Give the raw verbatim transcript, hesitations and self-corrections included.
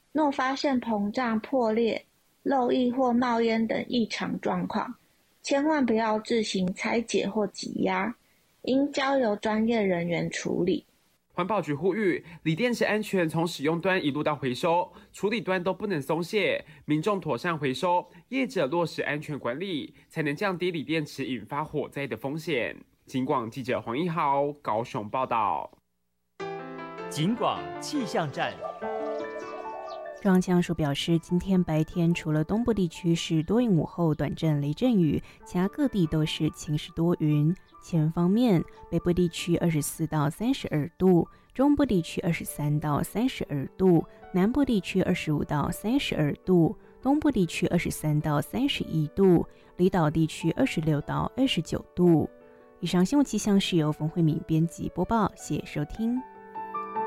若发现膨胀、破裂、漏液或冒烟等异常状况，千万不要自行拆解或挤压，应交由专业人员处理。 环保局呼吁，锂电池安全从使用端一路到回收，处理端都不能松懈，民众妥善回收，业者落实安全管理，才能降低锂电池引发火灾的风险。警广记者黄一豪高雄报道。 警广气象站。 中央气象署表示，今天白天除了东部地区是多云午后短暂雷阵雨，其他各地都是晴时多云。气温方面，北部地区二十四到三十二度，中部地区二十三到三十二度，南部地区二十五到三十二度，东部地区二十三到三十一度，离岛地区二十六到二十九度。以上新闻气象是由冯慧敏编辑播报，谢谢收听。